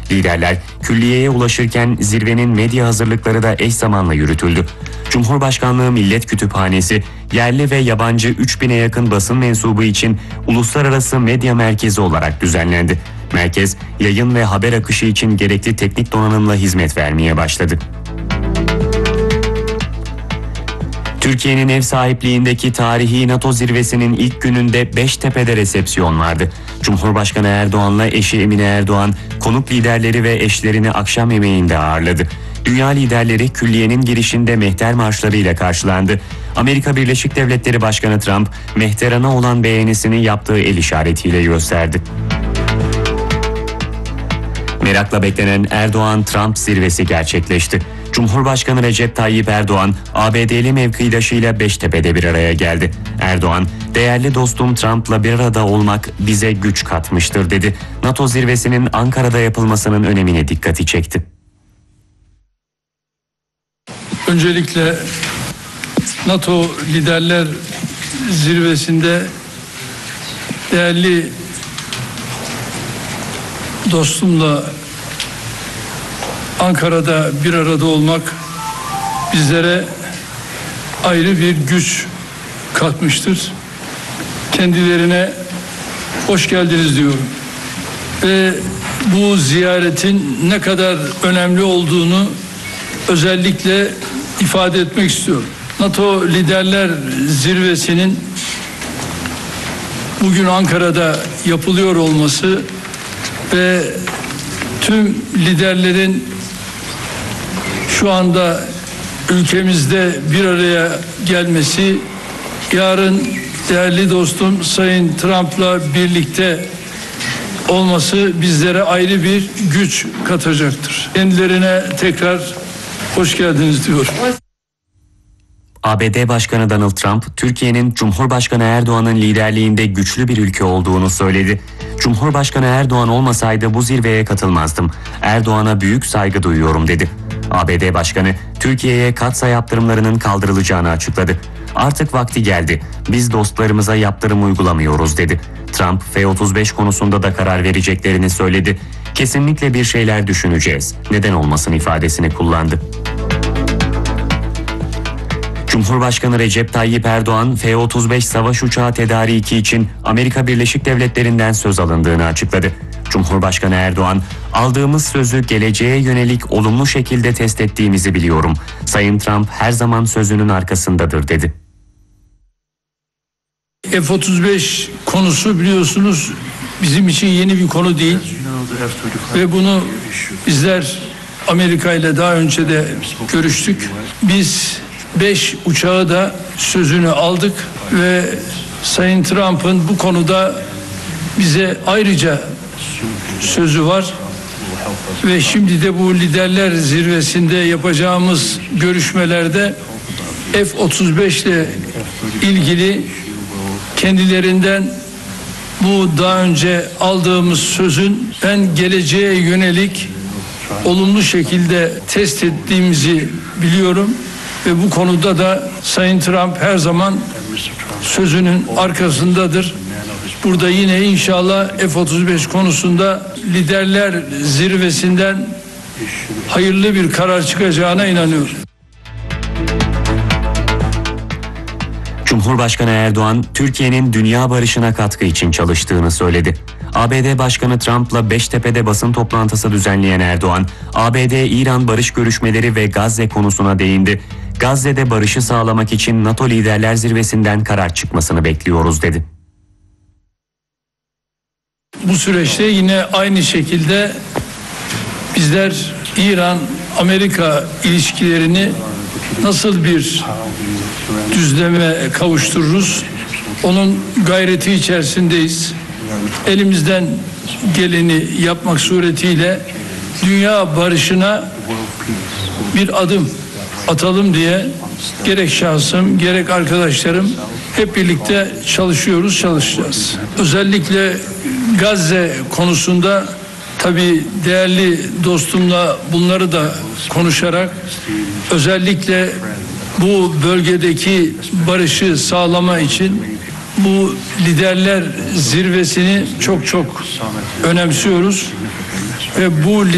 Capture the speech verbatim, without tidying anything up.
Liderler külliyeye ulaşırken zirvenin medya hazırlıkları da eş zamanla yürütüldü. Cumhurbaşkanlığı Millet Kütüphanesi, yerli ve yabancı üç bine yakın basın mensubu için uluslararası medya merkezi olarak düzenlendi. Merkez, yayın ve haber akışı için gerekli teknik donanımla hizmet vermeye başladı. Türkiye'nin ev sahipliğindeki tarihi NATO zirvesinin ilk gününde Beştepe'de resepsiyon vardı. Cumhurbaşkanı Erdoğan'la eşi Emine Erdoğan, konuk liderleri ve eşlerini akşam yemeğinde ağırladı. Dünya liderleri külliyenin girişinde mehter marşlarıyla karşılandı. Amerika Birleşik Devletleri Başkanı Trump, mehterana olan beğenisini yaptığı el işaretiyle gösterdi. Merakla beklenen Erdoğan-Trump zirvesi gerçekleşti. Cumhurbaşkanı Recep Tayyip Erdoğan, A B D'li mevkidaşıyla Beştepe'de bir araya geldi. Erdoğan, "Değerli dostum Trump'la bir arada olmak bize güç katmıştır" dedi. NATO zirvesinin Ankara'da yapılmasının önemine dikkati çekti. Öncelikle NATO Liderler Zirvesi'nde değerli dostumla Ankara'da bir arada olmak bizlere ayrı bir güç katmıştır. Kendilerine hoş geldiniz diyorum. Ve bu ziyaretin ne kadar önemli olduğunu özellikle ifade etmek istiyorum. NATO Liderler Zirvesi'nin bugün Ankara'da yapılıyor olması ve tüm liderlerin şu anda ülkemizde bir araya gelmesi, yarın değerli dostum Sayın Trump'la birlikte olması bizlere ayrı bir güç katacaktır. Kendilerine tekrar hoş geldiniz diyorum. A B D Başkanı Donald Trump, Türkiye'nin Cumhurbaşkanı Erdoğan'ın liderliğinde güçlü bir ülke olduğunu söyledi. Cumhurbaşkanı Erdoğan olmasaydı bu zirveye katılmazdım. Erdoğan'a büyük saygı duyuyorum dedi. A B D Başkanı, Türkiye'ye katsayı yaptırımlarının kaldırılacağını açıkladı. Artık vakti geldi. Biz dostlarımıza yaptırım uygulamıyoruz dedi. Trump, F otuz beş konusunda da karar vereceklerini söyledi. Kesinlikle bir şeyler düşüneceğiz. Neden olmasın ifadesini kullandı. Cumhurbaşkanı Recep Tayyip Erdoğan, F otuz beş savaş uçağı tedariki için Amerika Birleşik Devletleri'nden söz alındığını açıkladı. Cumhurbaşkanı Erdoğan, "Aldığımız sözü geleceğe yönelik olumlu şekilde test ettiğimizi biliyorum. Sayın Trump her zaman sözünün arkasındadır" dedi. F otuz beş konusu biliyorsunuz bizim için yeni bir konu değil ve bunu bizler Amerika ile daha önce de görüştük. Biz beş uçağı da sözünü aldık ve Sayın Trump'ın bu konuda bize ayrıca sözü var ve şimdi de bu liderler zirvesinde yapacağımız görüşmelerde F otuz beş ile ilgili kendilerinden bu daha önce aldığımız sözün ben geleceğe yönelik olumlu şekilde test ettiğimizi biliyorum ve bu konuda da Sayın Trump her zaman sözünün arkasındadır. Burada yine inşallah F otuz beş konusunda liderler zirvesinden hayırlı bir karar çıkacağına inanıyorum. Cumhurbaşkanı Erdoğan, Türkiye'nin dünya barışına katkı için çalıştığını söyledi. A B D Başkanı Trump'la Beştepe'de basın toplantısı düzenleyen Erdoğan, A B D-İran barış görüşmeleri ve Gazze konusuna değindi. Gazze'de barışı sağlamak için NATO Liderler Zirvesi'nden karar çıkmasını bekliyoruz dedi. Bu süreçte yine aynı şekilde bizler İran-Amerika ilişkilerini nasıl bir düzleme kavuştururuz? Onun gayreti içerisindeyiz. Elimizden geleni yapmak suretiyle dünya barışına bir adım atalım diye gerek şahsım gerek arkadaşlarım hep birlikte çalışıyoruz, çalışacağız. Özellikle Gazze konusunda tabii değerli dostumla bunları da konuşarak özellikle bu bölgedeki barışı sağlama için bu liderler zirvesini çok çok önemsiyoruz ve bu